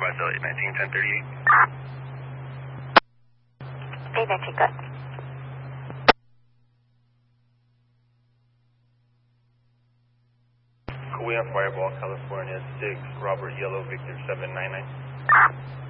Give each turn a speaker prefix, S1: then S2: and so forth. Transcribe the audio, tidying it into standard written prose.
S1: Delta 191038.
S2: Okay, that's good.
S1: Kuwait Fireball, California 6, Robert Yellow, Victor 799.